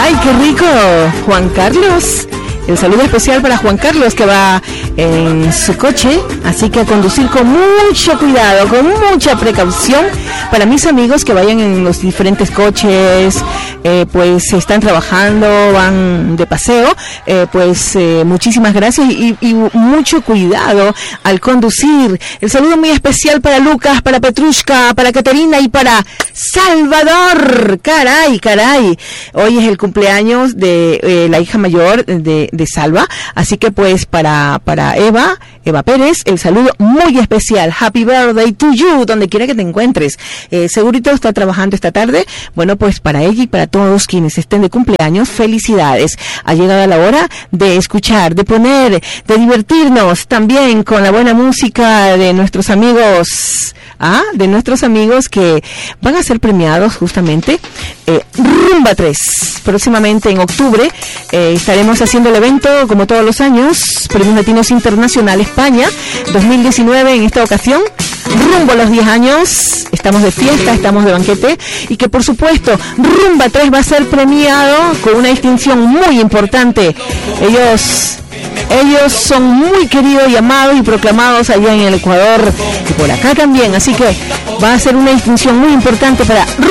¡Ay, qué rico! Juan Carlos. El saludo especial para Juan Carlos, que va en su coche, así que a conducir con mucho cuidado, con mucha precaución. Para mis amigos que vayan en los diferentes coches, pues están trabajando, van de paseo, muchísimas gracias y mucho cuidado al conducir. El saludo muy especial para Lucas, para Petrushka, para Caterina y para Salvador. Caray. Hoy es el cumpleaños de la hija mayor de Salva, así que pues para Eva Pérez, el saludo muy especial. Happy birthday to you, donde quiera que te encuentres. Segurito está trabajando esta tarde. Bueno, pues para ella y para todos quienes estén de cumpleaños, felicidades. Ha llegado la hora de escuchar, de poner, de divertirnos también con la buena música de nuestros amigos. Que van a ser premiados justamente Rumba 3. Próximamente en octubre estaremos haciendo el evento como todos los años, Premios Latinos Internacional España 2019 en esta ocasión, rumbo a los 10 años. Estamos de fiesta, estamos de banquete y que por supuesto Rumba 3 va a ser premiado con una distinción muy importante. Ellos son muy queridos y amados y proclamados allá en el Ecuador y por acá también, así que va a ser una distinción muy importante para